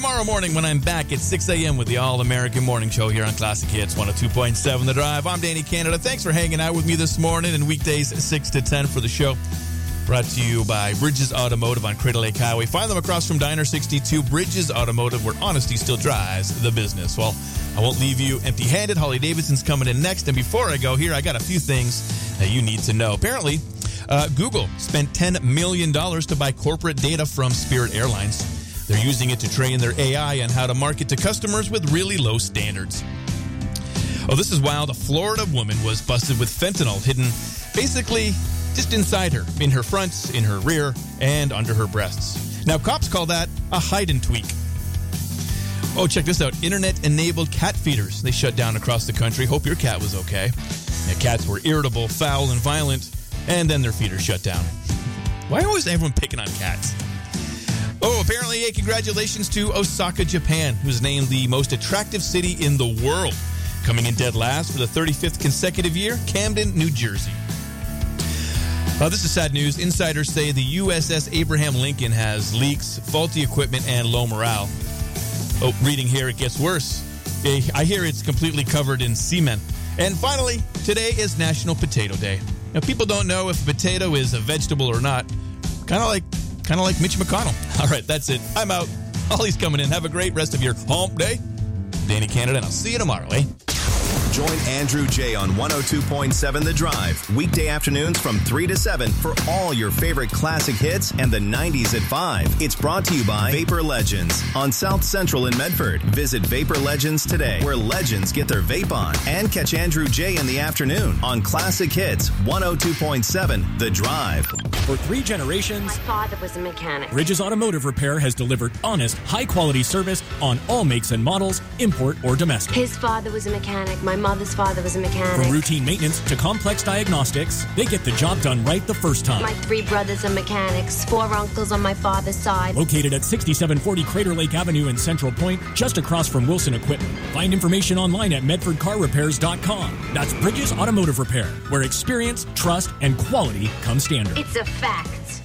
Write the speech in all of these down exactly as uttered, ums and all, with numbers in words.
Tomorrow morning when I'm back at six a.m. with the All-American Morning Show here on Classic Hits one oh two point seven The Drive. I'm Danny Canada. Thanks for hanging out with me this morning and weekdays six to ten for the show. Brought to you by Bridges Automotive on Crater Lake Highway. Find them across from Diner sixty-two, Bridges Automotive, where honesty still drives the business. Well, I won't leave you empty-handed. Harley Davidson's coming in next. And before I go here, I got a few things that you need to know. Apparently, uh, Google spent ten million dollars to buy corporate data from Spirit Airlines. They're using it to train their A I on how to market to customers with really low standards. Oh, this is wild. A Florida woman was busted with fentanyl hidden basically just inside her, in her front, in her rear, and under her breasts. Now, cops call that a hide and tweak. Oh, check this out. Internet-enabled cat feeders. They shut down across the country. Hope your cat was okay. Yeah, cats were irritable, foul, and violent, and then their feeders shut down. Why always everyone picking on cats? Oh, apparently, a congratulations to Osaka, Japan, who's named the most attractive city in the world. Coming in dead last for the thirty-fifth consecutive year, Camden, New Jersey. Uh, this is sad news. Insiders say the U S S Abraham Lincoln has leaks, faulty equipment, and low morale. Oh, reading here, it gets worse. I hear it's completely covered in semen. And finally, today is National Potato Day. Now, people don't know if a potato is a vegetable or not. Kind of like Kind of like Mitch McConnell. All right, that's it. I'm out. Holly's coming in. Have a great rest of your hump day. Danny Canada, and I'll see you tomorrow, eh? Join Andrew J. on one oh two point seven The Drive, weekday afternoons from three to seven for all your favorite classic hits and the nineties at five. It's brought to you by Vapor Legends on South Central in Medford. Visit Vapor Legends today, where legends get their vape on. And catch Andrew J. in the afternoon on Classic Hits one oh two point seven The Drive. For three generations, my father was a mechanic. Bridges Automotive Repair has delivered honest, high-quality service on all makes and models, import or domestic. His father was a mechanic. My mother's father was a mechanic. From routine maintenance to complex diagnostics, they get the job done right the first time. My three brothers are mechanics, four uncles on my father's side. Located at sixty-seven forty Crater Lake Avenue in Central Point, just across from Wilson Equipment. Find information online at medford car repairs dot com. That's Bridges Automotive Repair, where experience, trust, and quality come standard. It's a fact.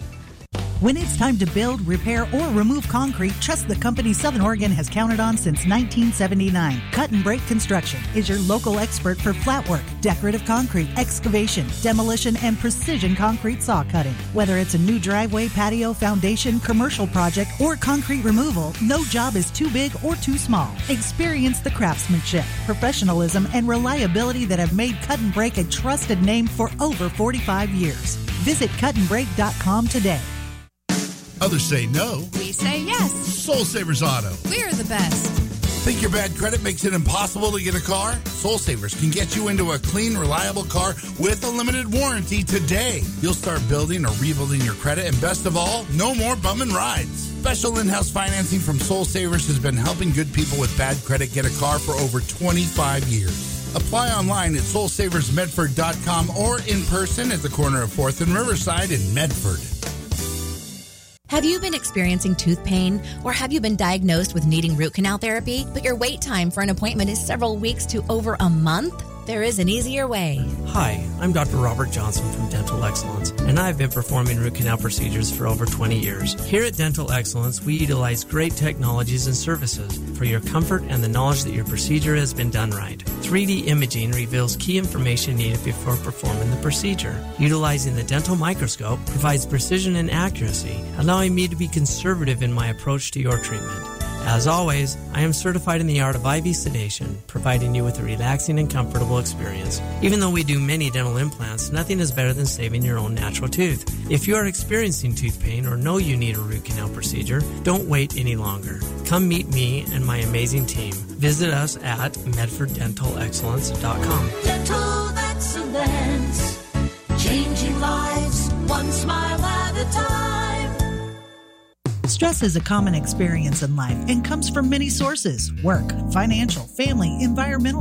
When it's time to build, repair, or remove concrete, trust the company Southern Oregon has counted on since nineteen seventy-nine. Cut and Break Construction is your local expert for flat work, decorative concrete, excavation, demolition, and precision concrete saw cutting. Whether it's a new driveway, patio, foundation, commercial project, or concrete removal, no job is too big or too small. Experience the craftsmanship, professionalism, and reliability that have made Cut and Break a trusted name for over forty-five years. Visit cut and break dot com today. Others say no. We say yes. Soul Savers Auto. We're the best. Think your bad credit makes it impossible to get a car? Soul Savers can get you into a clean, reliable car with a limited warranty today. You'll start building or rebuilding your credit, and best of all, no more bumming rides. Special in-house financing from Soul Savers has been helping good people with bad credit get a car for over twenty-five years. Apply online at soul savers medford dot com or in person at the corner of fourth and Riverside in Medford. Have you been experiencing tooth pain, or have you been diagnosed with needing root canal therapy, but your wait time for an appointment is several weeks to over a month? There is an easier way. Hi, I'm Doctor Robert Johnson from Dental Excellence, and I've been performing root canal procedures for over twenty years. Here at Dental Excellence, we utilize great technologies and services for your comfort and the knowledge that your procedure has been done right. three D imaging reveals key information needed before performing the procedure. Utilizing the dental microscope provides precision and accuracy, allowing me to be conservative in my approach to your treatment. As always, I am certified in the art of I V sedation, providing you with a relaxing and comfortable experience. Even though we do many dental implants, nothing is better than saving your own natural tooth. If you are experiencing tooth pain or know you need a root canal procedure, don't wait any longer. Come meet me and my amazing team. Visit us at medford dental excellence dot com. Dental Excellence, changing lives, one smile at a time. Stress is a common experience in life and comes from many sources: work, financial, family, environmental